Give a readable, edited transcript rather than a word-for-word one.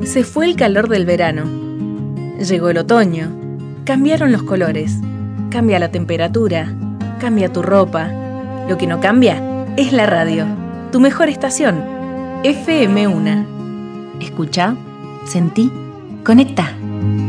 Se fue el calor del verano. Llegó el otoño. Cambiaron los colores. Cambia la temperatura. Cambia tu ropa. Lo que no cambia es la radio. Tu mejor estación. FM Una. Escucha, sentí, conecta.